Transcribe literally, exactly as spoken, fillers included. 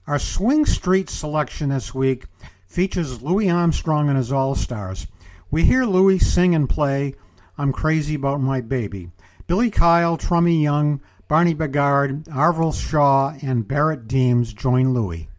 Our Swing Street selection this week features Louis Armstrong and his All-Stars. We hear Louis sing and play I'm Crazy About My Baby. Billy Kyle, Trummy Young, Barney Bigard, Arvil Shaw, and Barrett Deems join Louis.